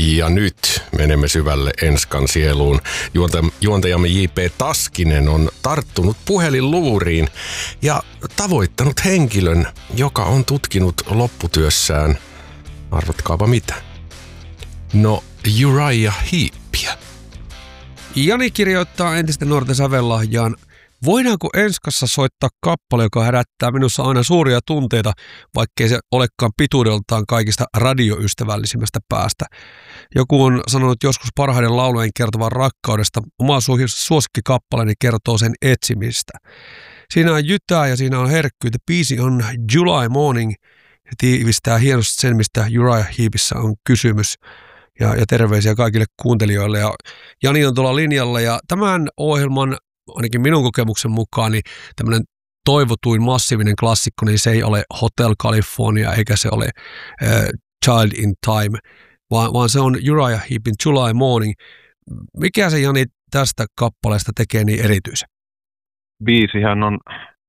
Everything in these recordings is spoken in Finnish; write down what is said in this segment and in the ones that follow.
Ja nyt menemme syvälle Enskan sieluun. Juontajamme J.P. Taskinen on tarttunut puhelinluuriin ja tavoittanut henkilön, joka on tutkinut lopputyössään, arvatkaapa mitä? No, Uriah Heepiä. Jani kirjoittaa entisten nuorten sävellahjaan: voidaanko Enskassa soittaa kappale, joka herättää minussa aina suuria tunteita, vaikkei se olekaan pituudeltaan kaikista radioystävällisimmästä päästä? Joku on sanonut joskus parhaiden laulujen kertovan rakkaudesta. Oma suosikkikappaleeni kertoo sen etsimistä. Siinä on jytää ja siinä on herkkyyttä. Biisi on July Morning ja tiivistää hienosti sen, mistä Uriah Heepissä on kysymys. Ja terveisiä kaikille kuuntelijoille. Ja Jani on tuolla linjalla ja tämän ohjelman, ainakin minun kokemuksen mukaan, niin tämmöinen toivotuin massiivinen klassikko, niin se ei ole Hotel California eikä se ole Child in Time, vaan se on Uriah Heepin July Morning. Mikä se, Jani, tästä kappaleesta tekee niin erityisen? Biisihän on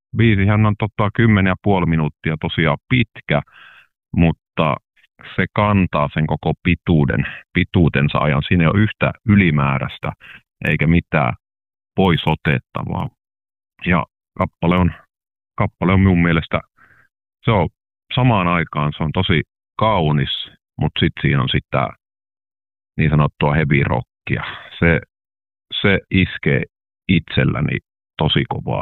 10,5 minuuttia tosiaan pitkä, mutta se kantaa sen koko pituutensa ajan. Siinä ei ole yhtä ylimääräistä eikä mitään pois otettavaa. Ja kappale on minun mielestä, se on samaan aikaan, se on tosi kaunis, mutta sitten siinä on sitä niin sanottua heavy rockia. Se iskee itselläni tosi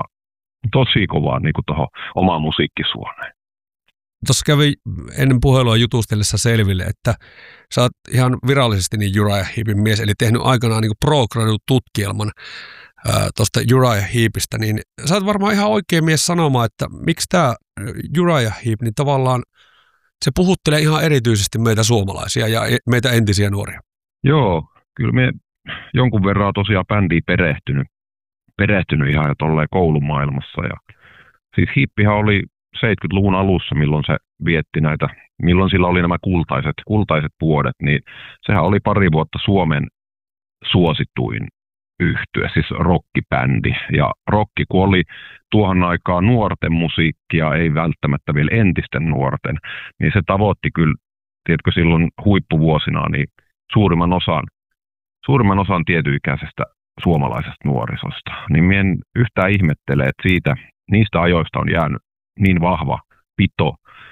kovaa niin kuin tuohon omaan musiikkisuoneen. Tuossa kävi ennen puhelua jutustellessa selville, että sä oot ihan virallisesti niin Uriah Heepin mies, eli tehnyt aikanaan niin pro-gradu-tutkielman tuosta Uriah Heepistä, niin sä oot varmaan ihan oikea mies sanomaan, että miksi tämä Uriah Heep, niin tavallaan se puhuttelee ihan erityisesti meitä suomalaisia ja meitä entisiä nuoria. Joo, kyllä me jonkun verran tosiaan bändiin perehtynyt ihan jo tolleen koulumaailmassa. Ja siis Heepihän oli 70-luvun alussa, milloin se vietti milloin sillä oli nämä kultaiset vuodet, niin sehän oli pari vuotta Suomen suosituin yhtye, siis rockibändi. Ja rokki, kun oli tuohon aikaan nuorten musiikkia, ei välttämättä vielä entisten nuorten, niin se tavoitti kyllä, tiedätkö, silloin huippuvuosina, niin suurimman osan tietyikäisestä suomalaisesta nuorisosta. Niin minä en yhtään ihmettele, että niistä ajoista on jäänyt niin vahva pito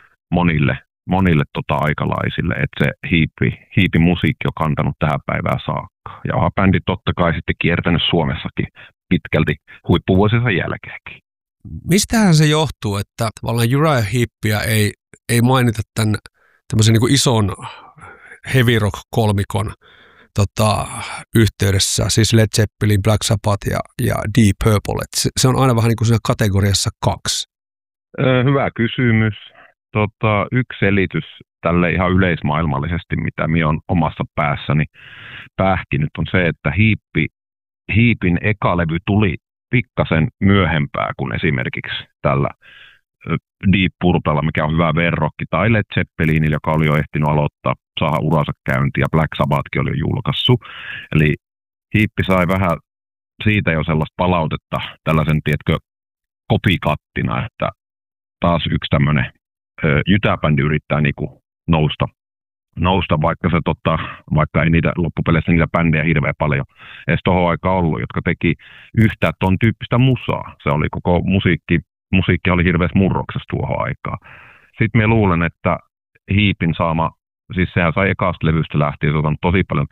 monille aikalaisille, että se hiipi musiikki on kantanut tähän päivään saakka. Ja onhan bändi totta kai sitten kiertänyt Suomessakin pitkälti huippuvuosinsa jälkeenkin. Mistähän se johtuu, että tavallaan Uriah Heepia ei mainita tämän tämmöisen niin kuin ison heavy rock kolmikon yhteydessä, siis Led Zeppelin, Black Sabbath ja Deep Purple. Et se on aina vähän niin kuin siinä kategoriassa 2. Hyvä kysymys. Yksi selitys tälle ihan yleismaailmallisesti, mitä minä olen omassa päässäni pähkinyt, on se, että Heepin eka levy tuli pikkasen myöhempää kuin esimerkiksi tällä Deep Purplella, mikä on hyvä verrokki, tai Led Zeppelinillä, joka oli jo ehtinyt saada uransa käyntiin, ja Black Sabbathkin oli jo julkaissut. Eli Heep sai vähän siitä jo sellaista palautetta tällaisen, tiedätkö, kopikattina, että taas yksi tämmöinen jytäbändi yrittää niinku nousta, vaikka ei niitä loppupeleissä niitä bändejä hirveän paljon edes tohon aikaan ollut, jotka teki yhtä ton tyyppistä musaa. Se oli koko musiikki oli hirveässä murroksessa tuohon aikaan. Sitten minä luulen, että Heepin saama, siis sehän sai ekasta levystä lähtien tosi paljon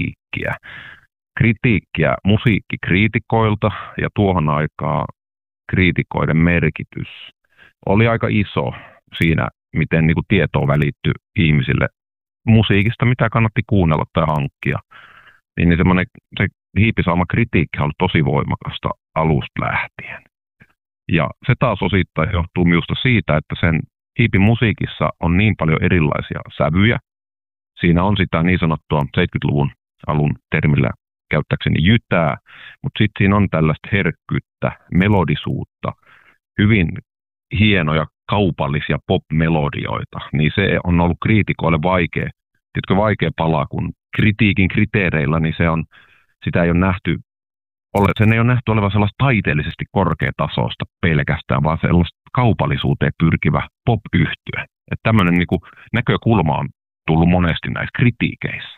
kritiikkiä musiikkikriitikoilta, ja tuohon aikaan kriitikoiden merkitys oli aika iso siinä, miten niin kuin tietoa välittyi ihmisille musiikista, mitä kannatti kuunnella tai hankkia. Niin se Heepin saama kritiikki on ollut tosi voimakasta alusta lähtien. Ja se taas osittain johtuu minusta siitä, että sen Heepin musiikissa on niin paljon erilaisia sävyjä. Siinä on sitä niin sanottua 70-luvun alun termillä käyttäkseni jytää, mutta sitten siinä on tällaista herkkyyttä, melodisuutta, hyvin hienoja kaupallisia pop-melodioita, niin se on ollut kriitikoille vaikea pala, kun kritiikin kriteereillä, niin sitä ei ole nähty, sen ei ole nähty olevan sellaista taiteellisesti korkeatasoista pelkästään, vaan sellaista kaupallisuuteen pyrkivä pop-yhtye. Että tämmöinen niin kuin näkökulma on tullut monesti näissä kritiikeissä.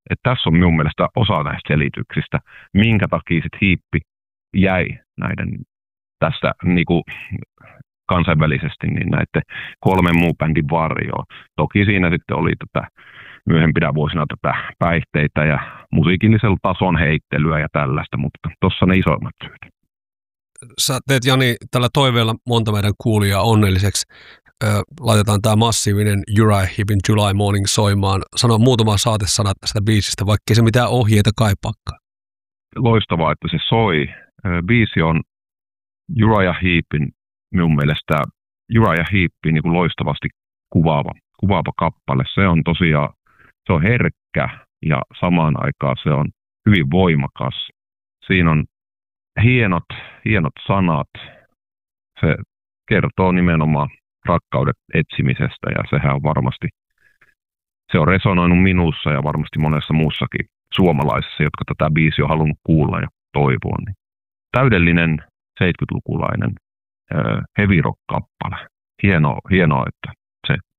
että tässä on minun mielestä osa näistä selityksistä, minkä takia sitten hiippi jäi näiden tässä niinku kansainvälisesti niin näiden 3 muun bändin varjoon. Toki siinä sitten oli myöhempinä vuosina päihteitä ja musiikillisella tason heittelyä ja tällaista, mutta tuossa ne isoimmat syyt. Sä teet, Jani, tällä toiveella monta meidän kuulijaa onnelliseksi. Laitetaan tämä massiivinen Uriah Heepin July Morning soimaan. Sano muutama saatesana tästä biisistä, vaikkei se mitään ohjeita kaipaakaan. Loistavaa, että se soi. Biisi on Uriah Heepin, minun mielestä Uriah Heepin niin kuin loistavasti kuvaava kappale. Se on tosiaan, se on herkkä ja samaan aikaan se on hyvin voimakas. Siinä on hienot sanat. Se kertoo nimenomaan rakkauden etsimisestä ja sehän on varmasti, se on resonoinut minussa ja varmasti monessa muussakin suomalaisessa, jotka tätä biisiä on halunnut kuulla ja toivoa. Niin täydellinen 70-lukulainen heavy rock-kappale. Hienoa, että se